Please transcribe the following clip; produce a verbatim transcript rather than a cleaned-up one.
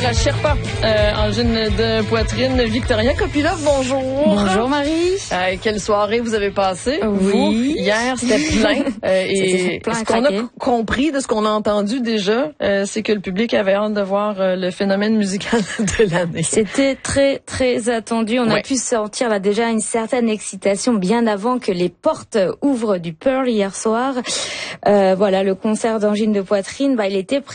à Sherpa, euh, angine de poitrine. Victoria Kopylov, bonjour. Bonjour Marie. Euh, quelle soirée vous avez passée? Oui. Vous, hier, c'était plein. Euh, et plein ce qu'on a compris de ce qu'on a entendu déjà, euh, c'est que le public avait hâte de voir euh, le phénomène musical de l'année. C'était très, très attendu. On ouais. a pu sentir là déjà une certaine excitation bien avant que les portes ouvrent du Pearl hier soir. Euh, voilà, le concert d'angine de poitrine, bah, il était